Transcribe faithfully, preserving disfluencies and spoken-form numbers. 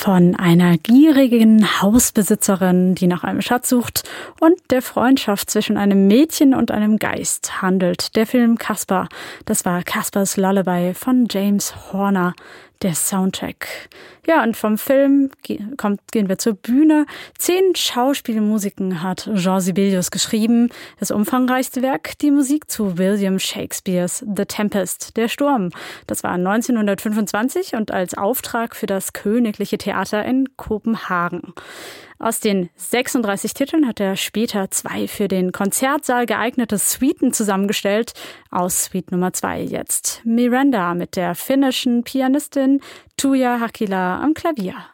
von einer gierigen Hausbesitzerin, die nach einem Schatz sucht, und der Freundschaft zwischen einem Mädchen und einem Geist handelt der Film Casper. Das war Caspers Lullaby von James Horner, der Soundtrack. Ja, und vom Film kommt, gehen wir zur Bühne. Zehn Schauspielmusiken hat Jean Sibelius geschrieben. Das umfangreichste Werk, die Musik zu William Shakespeares The Tempest, der Sturm. Das war neunzehnhundertfünfundzwanzig und als Auftrag für das Königliche Theater in Kopenhagen. Aus den sechsunddreißig Titeln hat er später zwei für den Konzertsaal geeignete Suiten zusammengestellt. Aus Suite Nummer zwei jetzt Miranda mit der finnischen Pianistin Tuija Hakkila am Klavier.